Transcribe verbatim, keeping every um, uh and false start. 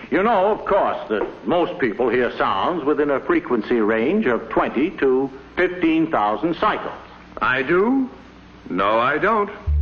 You know, of course, that most people hear sounds within a frequency range of twenty to fifteen thousand cycles. I do? No, I don't.